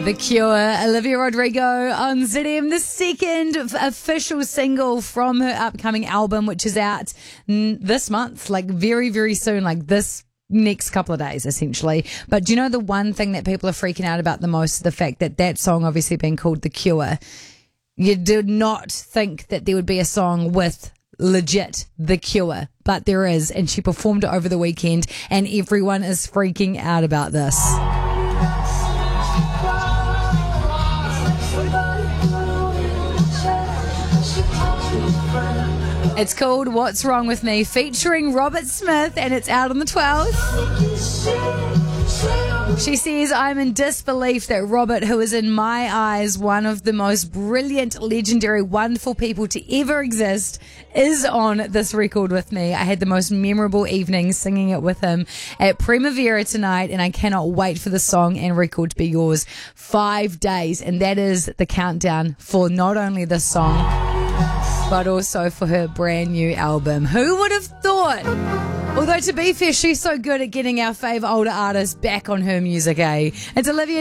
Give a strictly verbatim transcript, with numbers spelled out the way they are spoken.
The Cure, Olivia Rodrigo on Z M, the second official single from her upcoming album, which is out this month, like very, very soon, like this next couple of days, essentially. But do you know the one thing that people are freaking out about the most? The fact that that song obviously being called The Cure. You did not think that there would be a song with legit The Cure, but there is, and she performed it over the weekend, and everyone is freaking out about this. It's called What's Wrong With Me, featuring Robert Smith, and it's out on the twelfth. She says, I'm in disbelief that Robert, who is in my eyes one of the most brilliant, legendary, wonderful people to ever exist, is on this record with me. I had the most memorable evening singing it with him at Primavera tonight, and I cannot wait for the song and record to be yours. Five days, and that is the countdown for not only this song, but also for her brand new album. Who would have thought? Although, to be fair, she's so good at getting our fave older artists back on her music, eh? It's Olivia